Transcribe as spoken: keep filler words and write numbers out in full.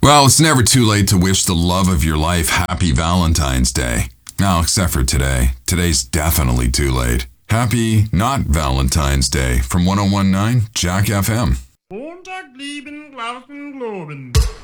Well, it's never too late to wish the love of your life happy Valentine's Day. Now, except for today. Today's definitely too late. Happy not Valentine's Day from one oh one point nine Jack F M. Montag lieben Glauben, Globen.